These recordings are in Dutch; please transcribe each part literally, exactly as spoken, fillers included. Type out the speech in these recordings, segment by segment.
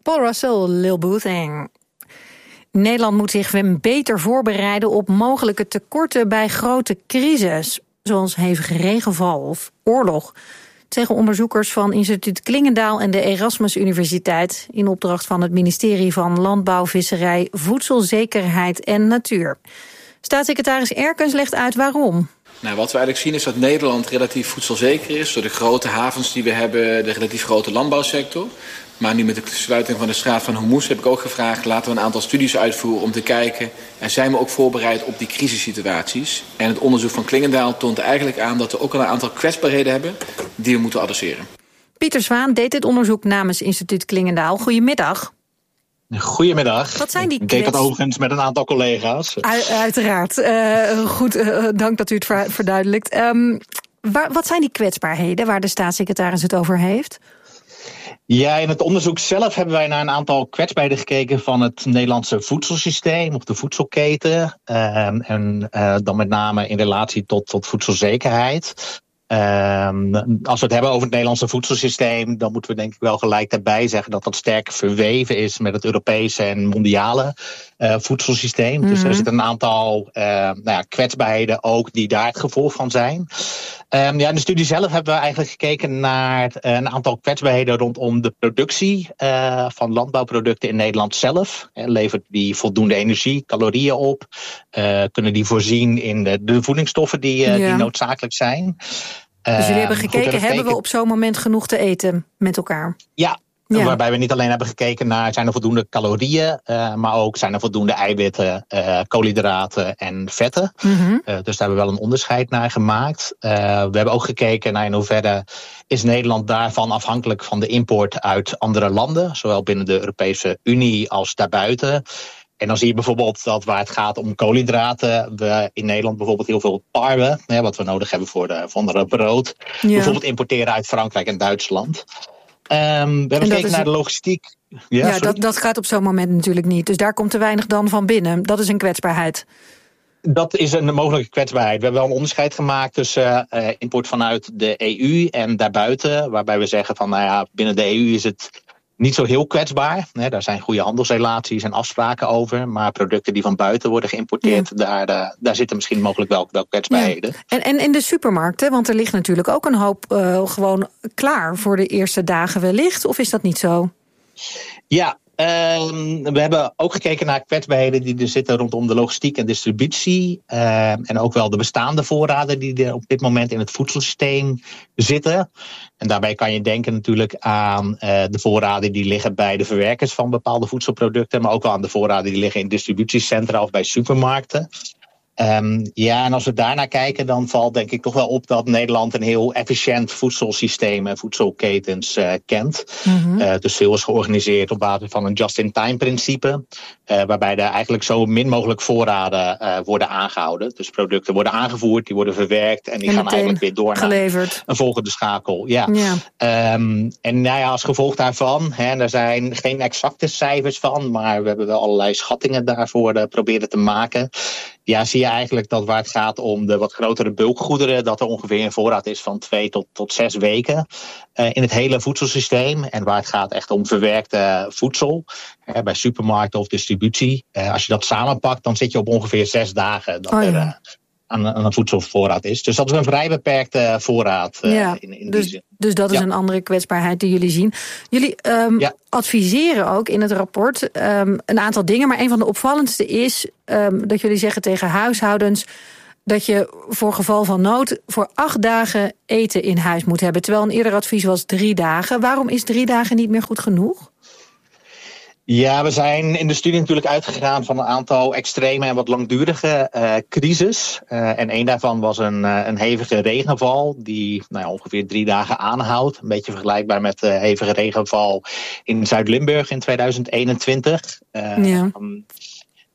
Paul Russell, Lil Boothang. Nederland moet zich beter voorbereiden op mogelijke tekorten bij grote crisis, zoals hevige regenval of oorlog. Dat zeggen onderzoekers van instituut Klingendaal en de Erasmus Universiteit in opdracht van het ministerie van Landbouw, Visserij, Voedselzekerheid en Natuur. Staatssecretaris Erkens legt uit waarom. Nou, wat we eigenlijk zien is dat Nederland relatief voedselzeker is door de grote havens die we hebben, de relatief grote landbouwsector. Maar nu met de sluiting van de straat van Hormuz heb ik ook gevraagd, laten we een aantal studies uitvoeren om te kijken, en zijn we ook voorbereid op die crisissituaties? En het onderzoek van Klingendaal toont eigenlijk aan dat we ook al een aantal kwetsbaarheden hebben die we moeten adresseren. Pieter Zwaan deed dit onderzoek namens instituut Klingendaal. Goedemiddag. Goedemiddag. Wat zijn die Ik deed dat overigens met een aantal collega's. U- uiteraard. Uh, goed, uh, dank dat u het verduidelijkt. Um, waar, wat zijn die kwetsbaarheden waar de staatssecretaris het over heeft? Ja, in het onderzoek zelf hebben wij naar een aantal kwetsbaarheden gekeken van het Nederlandse voedselsysteem of de voedselketen. Uh, en uh, dan met name in relatie tot, tot voedselzekerheid. Um, als we het hebben over het Nederlandse voedselsysteem, dan moeten we denk ik wel gelijk daarbij zeggen dat dat sterk verweven is met het Europese en mondiale uh, voedselsysteem. Mm-hmm. Dus er zitten een aantal uh, nou ja, kwetsbaarheden ook die daar het gevolg van zijn. Um, ja, in de studie zelf hebben we eigenlijk gekeken naar uh, een aantal kwetsbaarheden rondom de productie uh, van landbouwproducten in Nederland zelf. Uh, levert die voldoende energie, calorieën op? Uh, kunnen die voorzien in de, de voedingsstoffen die, uh, ja. die noodzakelijk zijn? Dus jullie hebben gekeken, uh, hebben we op zo'n moment genoeg te eten met elkaar? Ja. Ja. Waarbij we niet alleen hebben gekeken naar zijn er voldoende calorieën, uh, maar ook zijn er voldoende eiwitten, uh, koolhydraten en vetten. Mm-hmm. Uh, dus daar hebben we wel een onderscheid naar gemaakt. Uh, we hebben ook gekeken naar in hoeverre is Nederland daarvan afhankelijk van de import uit andere landen, zowel binnen de Europese Unie als daarbuiten. En dan zie je bijvoorbeeld dat waar het gaat om koolhydraten, we in Nederland bijvoorbeeld heel veel tarwe, hè, wat we nodig hebben voor de voor brood, ja. bijvoorbeeld importeren uit Frankrijk en Duitsland. Um, we hebben gekeken naar de logistiek. Ja, ja dat, dat gaat op zo'n moment natuurlijk niet. Dus daar komt te weinig dan van binnen. Dat is een kwetsbaarheid. Dat is een mogelijke kwetsbaarheid. We hebben wel een onderscheid gemaakt tussen uh, import vanuit de E U en daarbuiten. Waarbij we zeggen van, nou ja, binnen de E U is het niet zo heel kwetsbaar. Nee, daar zijn goede handelsrelaties en afspraken over. Maar producten die van buiten worden geïmporteerd, ja. daar, uh, daar zitten misschien mogelijk wel, wel kwetsbaarheden. Ja. En, en in de supermarkten, want er ligt natuurlijk ook een hoop uh, gewoon klaar voor de eerste dagen wellicht. Of is dat niet zo? Ja. Um, we hebben ook gekeken naar kwetsbaarheden die er zitten rondom de logistiek en distributie. Uh, en ook wel de bestaande voorraden die er op dit moment in het voedselsysteem zitten. En daarbij kan je denken natuurlijk aan uh, de voorraden die liggen bij de verwerkers van bepaalde voedselproducten. Maar ook wel aan de voorraden die liggen in distributiecentra of bij supermarkten. Um, ja, en als we daarnaar kijken, dan valt denk ik toch wel op dat Nederland een heel efficiënt voedselsysteem en voedselketens uh, kent. Mm-hmm. Uh, dus veel is georganiseerd op basis van een just-in-time principe. Uh, waarbij er eigenlijk zo min mogelijk voorraden uh, worden aangehouden. Dus producten worden aangevoerd, die worden verwerkt en die en gaan eigenlijk weer door geleverd. Naar een volgende schakel. Ja. Ja. Um, en nou ja, als gevolg daarvan, hè, er zijn geen exacte cijfers van, maar we hebben wel allerlei schattingen daarvoor uh, proberen te maken. Ja, zie je eigenlijk dat waar het gaat om de wat grotere bulkgoederen, dat er ongeveer een voorraad is van twee tot, tot zes weken uh, in het hele voedselsysteem. En waar het gaat echt om verwerkte voedsel, uh, bij supermarkten of distributie. Uh, als je dat samenpakt, dan zit je op ongeveer zes dagen dat oh, ja. er uh, aan, aan een voedselvoorraad is. Dus dat is een vrij beperkte voorraad uh, ja, in, in dus, die zin. Dus dat is ja. een andere kwetsbaarheid die jullie zien. Jullie um, ja. adviseren ook in het rapport um, een aantal dingen. Maar een van de opvallendste is um, dat jullie zeggen tegen huishoudens dat je voor geval van nood voor acht dagen eten in huis moet hebben. Terwijl een eerder advies was drie dagen. Waarom is drie dagen niet meer goed genoeg? Ja, we zijn in de studie natuurlijk uitgegaan van een aantal extreme en wat langdurige uh, crisis. Uh, en één daarvan was een, uh, een hevige regenval die nou ja, ongeveer drie dagen aanhoudt. Een beetje vergelijkbaar met de hevige regenval in Zuid-Limburg in tweeduizend eenentwintig. Uh, ja. um,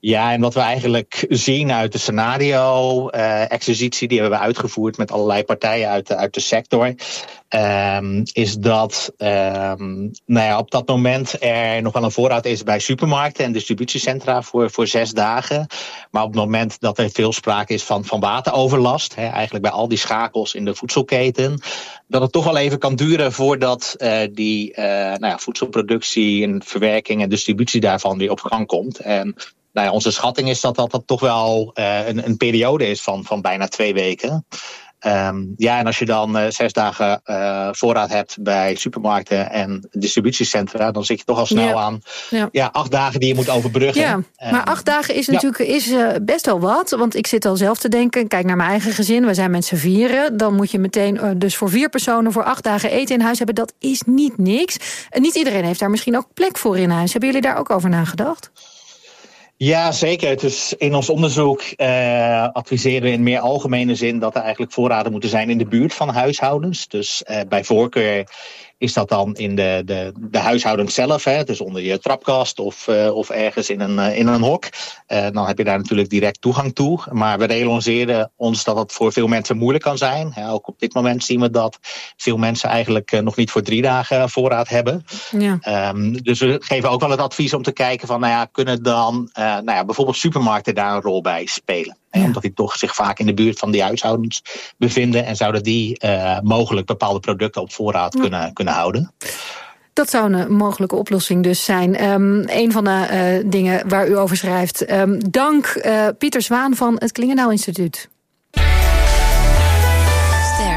Ja, en wat we eigenlijk zien uit de scenario-exercitie uh, die hebben we uitgevoerd met allerlei partijen uit de, uit de sector, um, is dat um, nou ja, op dat moment er nog wel een voorraad is bij supermarkten en distributiecentra voor, voor zes dagen. Maar op het moment dat er veel sprake is van, van wateroverlast, hè, eigenlijk bij al die schakels in de voedselketen, dat het toch wel even kan duren voordat uh, die uh, nou ja, voedselproductie en verwerking en distributie daarvan weer op gang komt. En nou ja, onze schatting is dat dat, dat toch wel uh, een, een periode is van, van bijna twee weken. Um, ja, en als je dan uh, zes dagen uh, voorraad hebt bij supermarkten en distributiecentra, dan zit je toch al snel ja. aan ja. Ja, acht dagen die je moet overbruggen. Ja, maar um, acht dagen is natuurlijk ja. is, uh, best wel wat. Want ik zit al zelf te denken, kijk naar mijn eigen gezin, we zijn met z'n vieren. Dan moet je meteen uh, dus voor vier personen voor acht dagen eten in huis hebben. Dat is niet niks. En niet iedereen heeft daar misschien ook plek voor in huis. Hebben jullie daar ook over nagedacht? Ja, zeker. Dus in ons onderzoek uh, adviseren we in meer algemene zin dat er eigenlijk voorraden moeten zijn in de buurt van huishoudens. Dus uh, bij voorkeur is dat dan in de, de, de huishoudens zelf, hè? Dus onder je trapkast of, uh, of ergens in een, uh, in een hok. Uh, dan heb je daar natuurlijk direct toegang toe. Maar we realiseren ons dat het voor veel mensen moeilijk kan zijn. Ja, ook op dit moment zien we dat veel mensen eigenlijk uh, nog niet voor drie dagen voorraad hebben. Ja. Um, dus we geven ook wel het advies om te kijken van, nou ja, kunnen dan uh, nou ja, bijvoorbeeld supermarkten daar een rol bij spelen. Ja. Omdat die toch zich vaak in de buurt van die huishoudens bevinden. En zouden die uh, mogelijk bepaalde producten op voorraad ja. kunnen, kunnen houden. Dat zou een mogelijke oplossing dus zijn. Um, een van de uh, dingen waar u over schrijft. Um, dank uh, Pieter Zwaan van het Klingendaal Instituut. Ster.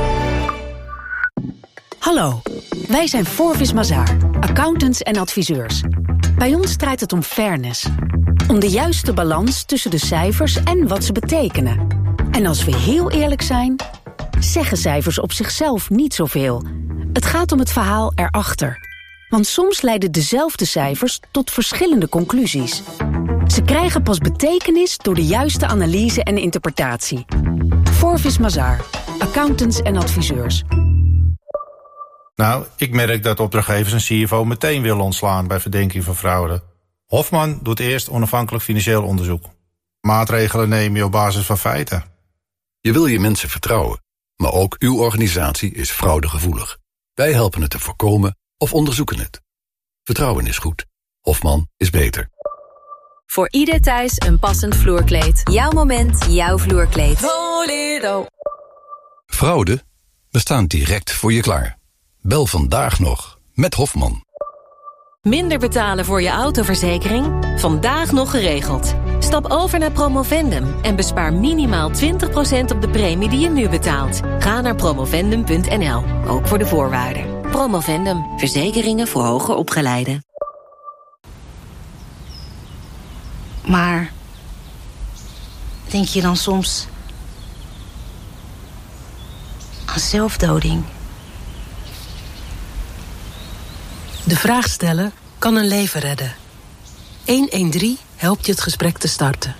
Hallo, wij zijn Forvis Mazars, accountants en adviseurs. Bij ons draait het om fairness. Om de juiste balans tussen de cijfers en wat ze betekenen. En als we heel eerlijk zijn, zeggen cijfers op zichzelf niet zoveel. Het gaat om het verhaal erachter. Want soms leiden dezelfde cijfers tot verschillende conclusies. Ze krijgen pas betekenis door de juiste analyse en interpretatie. Forvis Mazars, accountants en adviseurs. Nou, ik merk dat opdrachtgevers een C F O meteen willen ontslaan bij verdenking van fraude. Hofman doet eerst onafhankelijk financieel onderzoek. Maatregelen neem je op basis van feiten. Je wil je mensen vertrouwen, maar ook uw organisatie is fraudegevoelig. Wij helpen het te voorkomen of onderzoeken het. Vertrouwen is goed. Hofman is beter. Voor ieder thuis een passend vloerkleed. Jouw moment, jouw vloerkleed. Bolero. Fraude? We staan direct voor je klaar. Bel vandaag nog met Hofman. Minder betalen voor je autoverzekering? Vandaag nog geregeld. Stap over naar Promovendum en bespaar minimaal twintig procent op de premie die je nu betaalt. Ga naar promovendum punt n l, ook voor de voorwaarden. Promovendum, verzekeringen voor hoger opgeleiden. Maar denk je dan soms aan zelfdoding? De vraag stellen kan een leven redden. honderddertien helpt je het gesprek te starten.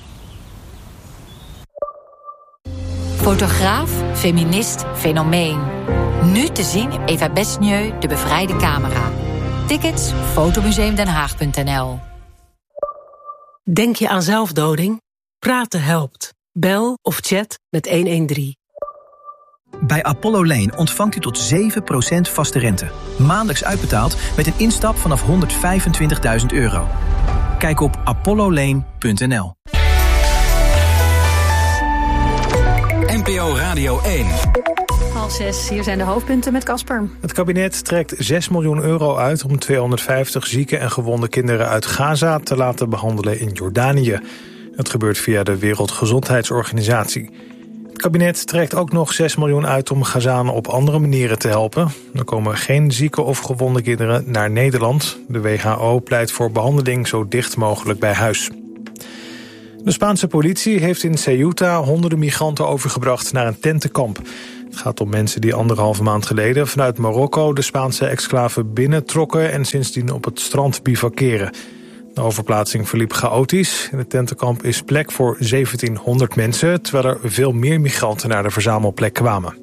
Fotograaf, feminist, fenomeen. Nu te zien in Eva Besnieu, De Bevrijde Camera. Tickets, fotomuseum den haag punt n l. Denk je aan zelfdoding? Praten helpt. Bel of chat met honderddertien. Bij Apollo Lane ontvangt u tot zeven procent vaste rente. Maandelijks uitbetaald met een instap vanaf honderdvijfentwintigduizend euro. Kijk op apollo lane punt n l. N P O Radio één. Half zes, hier zijn de hoofdpunten met Casper. Het kabinet trekt zes miljoen euro uit om tweehonderdvijftig zieke en gewonde kinderen uit Gaza te laten behandelen in Jordanië. Het gebeurt via de Wereldgezondheidsorganisatie. Het kabinet trekt ook nog zes miljoen uit om Gazanen op andere manieren te helpen. Er komen geen zieke of gewonde kinderen naar Nederland. De W H O pleit voor behandeling zo dicht mogelijk bij huis. De Spaanse politie heeft in Ceuta honderden migranten overgebracht naar een tentenkamp. Het gaat om mensen die anderhalve maand geleden vanuit Marokko de Spaanse exclave binnentrokken en sindsdien op het strand bivakeren. De overplaatsing verliep chaotisch. In het tentenkamp is plek voor zeventienhonderd mensen, terwijl er veel meer migranten naar de verzamelplek kwamen.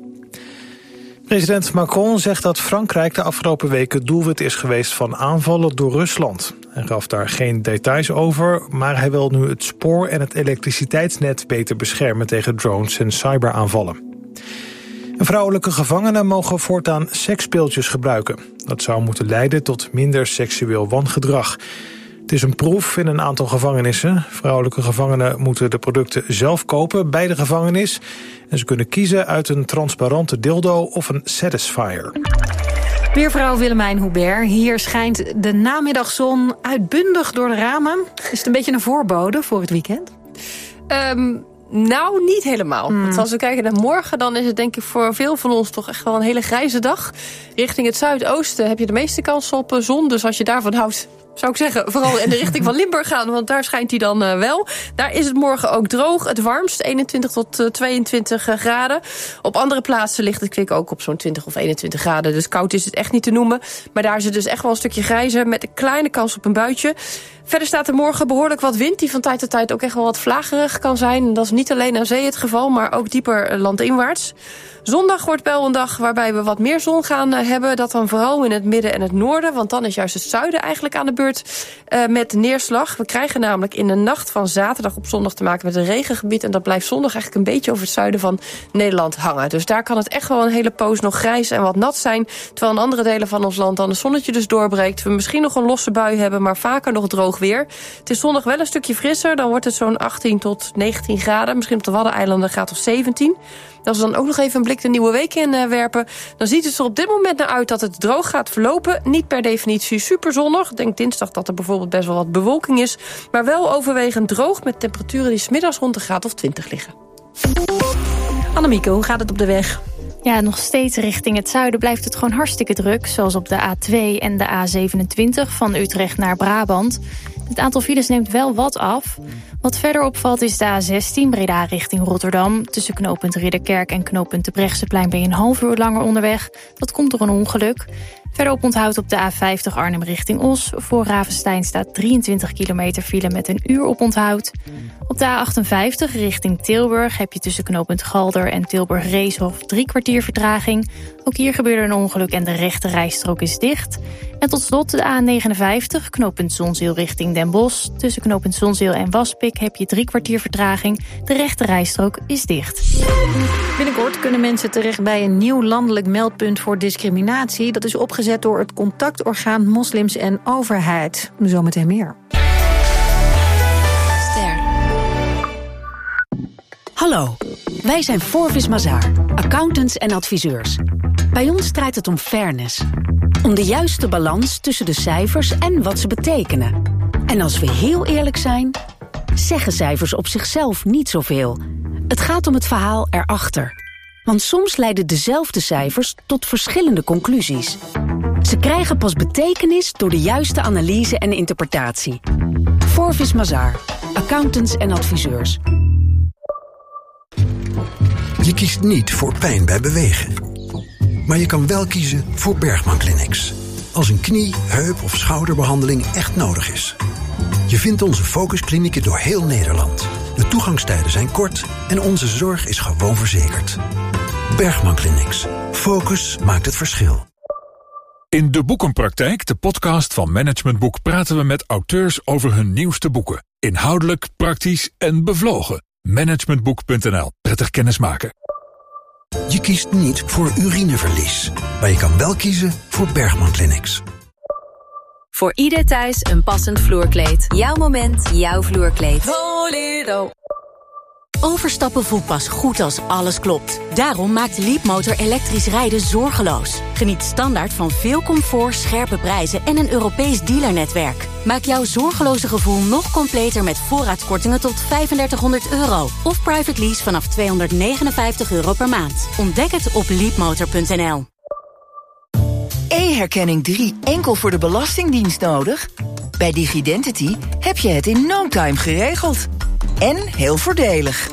President Macron zegt dat Frankrijk de afgelopen weken doelwit is geweest van aanvallen door Rusland. Hij gaf daar geen details over, maar hij wil nu het spoor en het elektriciteitsnet beter beschermen tegen drones en cyberaanvallen. En vrouwelijke gevangenen mogen voortaan seksspeeltjes gebruiken. Dat zou moeten leiden tot minder seksueel wangedrag. Het is een proef in een aantal gevangenissen. Vrouwelijke gevangenen moeten de producten zelf kopen bij de gevangenis. En ze kunnen kiezen uit een transparante dildo of een satisfier. Weervrouw Willemijn Hubert. Hier schijnt de namiddagzon uitbundig door de ramen. Is het een beetje een voorbode voor het weekend? Um, nou, niet helemaal. Hmm. Want als we kijken naar morgen, dan is het denk ik voor veel van ons toch echt wel een hele grijze dag. Richting het zuidoosten heb je de meeste kans op zon. Dus als je daarvan houdt, zou ik zeggen, vooral in de richting van Limburg gaan, want daar schijnt hij dan uh, wel. Daar is het morgen ook droog. Het warmst, eenentwintig tot tweeëntwintig graden. Op andere plaatsen ligt het kwik ook op zo'n twintig of eenentwintig graden. Dus koud is het echt niet te noemen. Maar daar is het dus echt wel een stukje grijzer met een kleine kans op een buitje. Verder staat er morgen behoorlijk wat wind, die van tijd tot tijd ook echt wel wat vlagerig kan zijn. En dat is niet alleen aan zee het geval, maar ook dieper landinwaarts. Zondag wordt wel een dag waarbij we wat meer zon gaan hebben. Dat dan vooral in het midden en het noorden. Want dan is juist het zuiden eigenlijk aan de beurt uh, met neerslag. We krijgen namelijk in de nacht van zaterdag op zondag te maken met een regengebied. En dat blijft zondag eigenlijk een beetje over het zuiden van Nederland hangen. Dus daar kan het echt wel een hele poos nog grijs en wat nat zijn. Terwijl in andere delen van ons land dan het zonnetje dus doorbreekt. We misschien nog een losse bui hebben, maar vaker nog droog weer. Het is zondag wel een stukje frisser. Dan wordt het zo'n achttien tot negentien graden. Misschien op de Waddeneilanden gaat of zeventien. Als we dan ook nog even een blik de nieuwe week in uh, werpen, dan ziet het er op dit moment naar uit dat het droog gaat verlopen. Niet per definitie superzonnig. Ik denk dinsdag dat er bijvoorbeeld best wel wat bewolking is. Maar wel overwegend droog met temperaturen die 's middags rond de graad of twintig liggen. Annemieke, hoe gaat het op de weg? Ja, nog steeds richting het zuiden blijft het gewoon hartstikke druk. Zoals op de A twee en de A zevenentwintig van Utrecht naar Brabant. Het aantal files neemt wel wat af. Wat verder opvalt is de A zestien Breda richting Rotterdam. Tussen knooppunt Ridderkerk en knooppunt de Brechtseplein ben je een half uur langer onderweg. Dat komt door een ongeluk. Verderop onthoud op de A vijftig Arnhem richting Os. Voor Ravenstein staat drieëntwintig kilometer file met een uur op onthoud. Op de A achtenvijftig richting Tilburg heb je tussen knooppunt Galder en Tilburg-Reeshof drie kwartier vertraging. Ook hier gebeurde een ongeluk en de rechte rijstrook is dicht. En tot slot de A negenenvijftig, knooppunt Zonzeel richting Den Bosch. Tussen knooppunt Zonzeel en Waspik heb je drie kwartier vertraging. De rechte rijstrook is dicht. Binnenkort kunnen mensen terecht bij een nieuw landelijk meldpunt voor discriminatie. Dat is opgezet door het contactorgaan Moslims en Overheid. Zometeen meer. Ster. Hallo, wij zijn Forvis Mazars, accountants en adviseurs. Bij ons draait het om fairness. Om de juiste balans tussen de cijfers en wat ze betekenen. En als we heel eerlijk zijn, zeggen cijfers op zichzelf niet zoveel. Het gaat om het verhaal erachter. Want soms leiden dezelfde cijfers tot verschillende conclusies. Ze krijgen pas betekenis door de juiste analyse en interpretatie. Forvis Mazars, accountants en adviseurs. Je kiest niet voor pijn bij bewegen. Maar je kan wel kiezen voor Bergman Clinics. Als een knie, heup of schouderbehandeling echt nodig is. Je vindt onze focusklinieken door heel Nederland. De toegangstijden zijn kort en onze zorg is gewoon verzekerd. Bergman Clinics. Focus maakt het verschil. In De Boekenpraktijk, de podcast van Management Boek, praten we met auteurs over hun nieuwste boeken. Inhoudelijk, praktisch en bevlogen. managementboek punt n l. Prettig kennismaken. Je kiest niet voor urineverlies, maar je kan wel kiezen voor Bergman Clinics. Voor ieder thuis een passend vloerkleed. Jouw moment, jouw vloerkleed. Volero. Overstappen voelt pas goed als alles klopt. Daarom maakt Leapmotor elektrisch rijden zorgeloos. Geniet standaard van veel comfort, scherpe prijzen en een Europees dealernetwerk. Maak jouw zorgeloze gevoel nog completer met voorraadkortingen tot vijfendertighonderd euro. Of private lease vanaf tweehonderdnegenenvijftig euro per maand. Ontdek het op leapmotor punt n l. E-herkenning drie enkel voor de Belastingdienst nodig? Bij Digidentity heb je het in no time geregeld. En heel voordelig.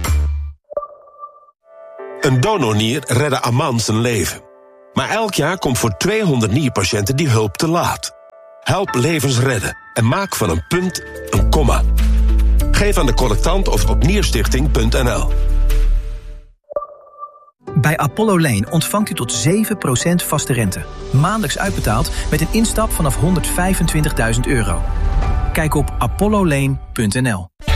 Een donornier redde Aman zijn leven. Maar elk jaar komt voor tweehonderd nierpatiënten die hulp te laat. Help levens redden en maak van een punt een komma. Geef aan de collectant of op nierstichting punt n l. Bij Apollo Lane ontvangt u tot zeven procent vaste rente. Maandelijks uitbetaald met een instap vanaf honderdvijfentwintigduizend euro. Kijk op apollo lane punt n l.